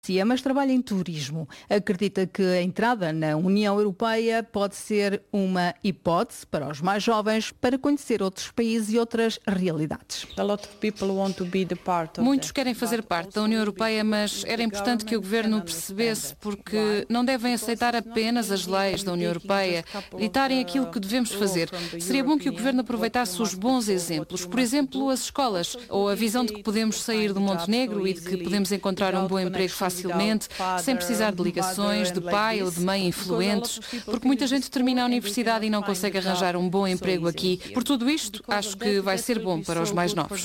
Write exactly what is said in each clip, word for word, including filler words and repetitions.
mas trabalha em turismo. Acredita que a entrada na União Europeia pode ser uma hipótese para os mais jovens para conhecer outros países e outras realidades. Muitos querem fazer parte da União Europeia, mas era importante que o governo percebesse, porque não devem aceitar apenas as leis da União Europeia, ditarem aquilo que devemos fazer. Seria bom que o governo aproveitasse os bons exemplos, por exemplo, as escolas, ou a visão de que podemos sair do Montenegro e de que podemos encontrar um bom emprego fácil facilmente, sem precisar de ligações, de pai ou de mãe influentes, porque muita gente termina a universidade e não consegue arranjar um bom emprego aqui. Por tudo isto, acho que vai ser bom para os mais novos.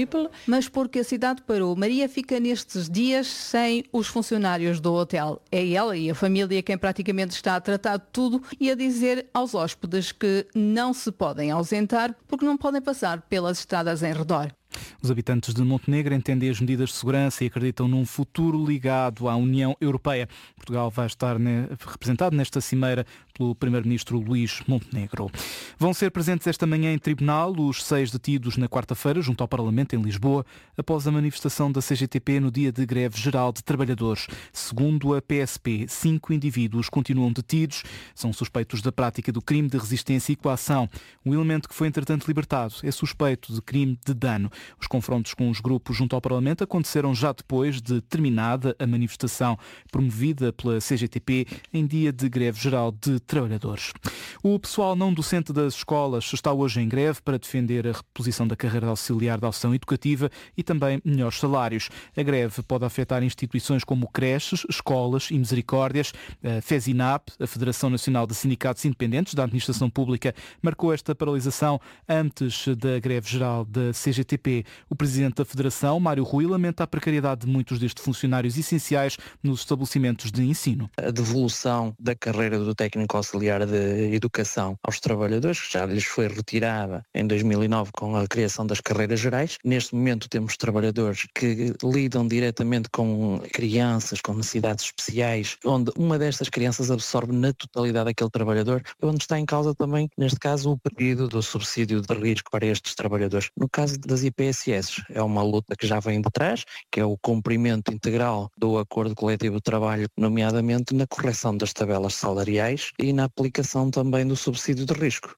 Mas porque a cidade parou, Maria fica nestes dias sem os funcionários do hotel. É ela e a família quem praticamente está a tratar de tudo e a dizer aos hóspedes que não se podem ausentar porque não podem passar pelas estradas em redor. Os habitantes de Montenegro entendem as medidas de segurança e acreditam num futuro ligado à União Europeia. Portugal vai estar ne... representado nesta cimeira pelo primeiro-ministro Luís Montenegro. Vão ser presentes esta manhã em tribunal os seis detidos na quarta-feira junto ao Parlamento em Lisboa após a manifestação da C G T P no dia de greve geral de trabalhadores. Segundo a P S P, cinco indivíduos continuam detidos. São suspeitos da prática do crime de resistência e coação. Um elemento que foi entretanto libertado é suspeito de crime de dano. Os confrontos com os grupos junto ao Parlamento aconteceram já depois de terminada a manifestação promovida pela C G T P em dia de greve geral de trabalhadores. O pessoal não docente das escolas está hoje em greve para defender a reposição da carreira de auxiliar de ação educativa e também melhores salários. A greve pode afetar instituições como creches, escolas e misericórdias. A FESINAP, a Federação Nacional de Sindicatos Independentes da Administração Pública, marcou esta paralisação antes da greve geral da C G T P. O presidente da Federação, Mário Rui, lamenta a precariedade de muitos destes funcionários essenciais nos estabelecimentos de ensino. A devolução da carreira do técnico auxiliar de educação aos trabalhadores, que já lhes foi retirada em dois mil e nove com a criação das carreiras gerais. Neste momento temos trabalhadores que lidam diretamente com crianças com necessidades especiais, onde uma destas crianças absorve na totalidade aquele trabalhador, onde está em causa também, neste caso, o pedido do subsídio de risco para estes trabalhadores. No caso das I P S S, é uma luta que já vem de trás, que é o cumprimento integral do acordo coletivo de trabalho, nomeadamente na correção das tabelas salariais e na aplicação também do subsídio de risco.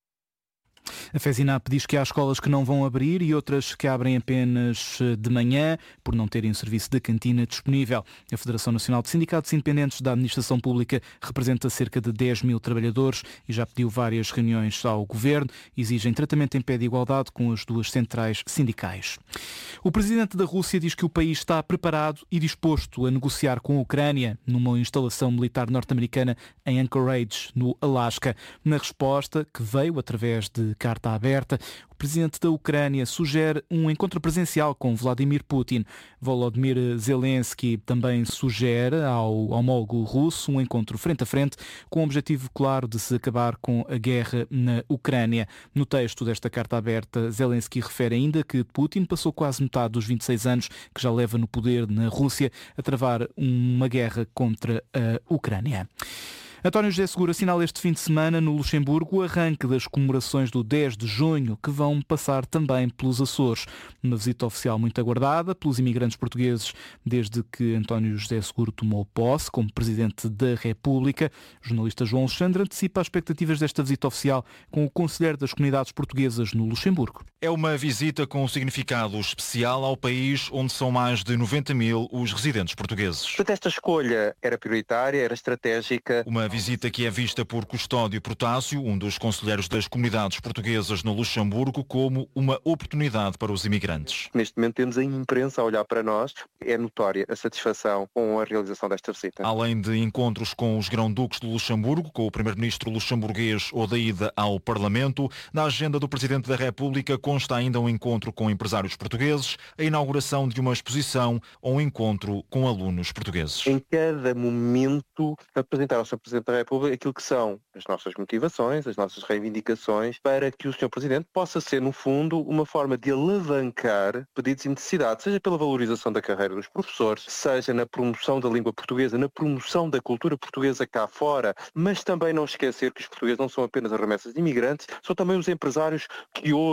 A FESINAP diz que há escolas que não vão abrir e outras que abrem apenas de manhã por não terem o serviço da cantina disponível. A Federação Nacional de Sindicatos Independentes da Administração Pública representa cerca de dez mil trabalhadores e já pediu várias reuniões ao Governo. Exigem tratamento em pé de igualdade com as duas centrais sindicais. O presidente da Rússia diz que o país está preparado e disposto a negociar com a Ucrânia numa instalação militar norte-americana em Anchorage, no Alasca. Na resposta, que veio através de carta aberta, o presidente da Ucrânia sugere um encontro presencial com Vladimir Putin. Volodymyr Zelensky também sugere ao homólogo russo um encontro frente a frente com o objetivo claro de se acabar com a guerra na Ucrânia. No texto desta carta aberta, Zelensky refere ainda que Putin passou quase metade dos vinte e seis anos que já leva no poder na Rússia a travar uma guerra contra a Ucrânia. António José Seguro assinala este fim de semana no Luxemburgo o arranque das comemorações do dez de junho, que vão passar também pelos Açores. Uma visita oficial muito aguardada pelos imigrantes portugueses desde que António José Seguro tomou posse como Presidente da República. O jornalista João Alexandre antecipa as expectativas desta visita oficial com o conselheiro das comunidades portuguesas no Luxemburgo. É uma visita com um significado especial ao país onde são mais de noventa mil os residentes portugueses. Portanto, esta escolha era prioritária, era estratégica. Uma visita que é vista por Custódio Protásio, um dos conselheiros das comunidades portuguesas no Luxemburgo, como uma oportunidade para os imigrantes. Neste momento temos a imprensa a olhar para nós. É notória a satisfação com a realização desta visita. Além de encontros com os grão-duques do Luxemburgo, com o primeiro-ministro luxemburguês ou da ida ao Parlamento, na agenda do Presidente da República consta ainda um encontro com empresários portugueses, a inauguração de uma exposição ou um encontro com alunos portugueses. Em cada momento, apresentar ao senhor Presidente da República aquilo que são as nossas motivações, as nossas reivindicações, para que o senhor Presidente possa ser, no fundo, uma forma de alavancar pedidos e necessidades, seja pela valorização da carreira dos professores, seja na promoção da língua portuguesa, na promoção da cultura portuguesa cá fora, mas também não esquecer que os portugueses não são apenas as remessas de imigrantes, são também os empresários que hoje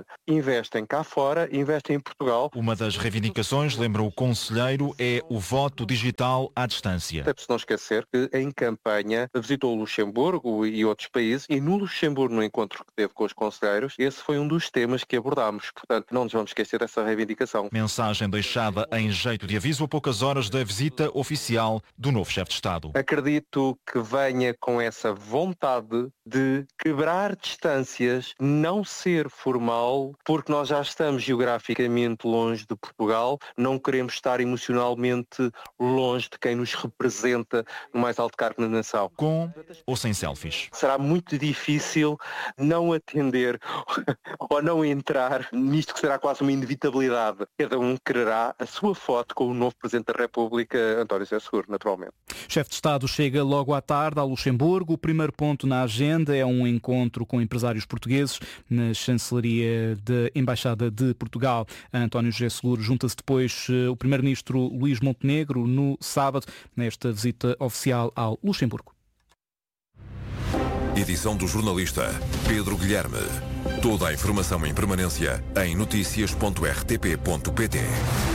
investem cá fora, investem em Portugal. Uma das reivindicações, lembra o conselheiro, é o voto digital à distância. Deve-se não esquecer que em campanha visitou o Luxemburgo e outros países e no Luxemburgo, no encontro que teve com os conselheiros, esse foi um dos temas que abordámos. Portanto, não nos vamos esquecer dessa reivindicação. Mensagem deixada em jeito de aviso a poucas horas da visita oficial do novo chefe de Estado. Acredito que venha com essa vontade de quebrar distâncias, não ser formal, porque nós já estamos geograficamente longe de Portugal, não queremos estar emocionalmente longe de quem nos representa no mais alto cargo na nação. Com ou sem selfies? Será muito difícil não atender ou não entrar nisto que será quase uma inevitabilidade. Cada um quererá a sua foto com o novo Presidente da República, António José Seguro, naturalmente. O chefe de Estado chega logo à tarde ao Luxemburgo. O primeiro ponto na agenda é um encontro com empresários portugueses na chancelaria da Embaixada de Portugal. António José Seguro junta-se depois o primeiro-ministro Luís Montenegro no sábado, nesta visita oficial ao Luxemburgo. Edição do jornalista Pedro Guilherme. Toda a informação em permanência em noticias ponto r t p ponto p t.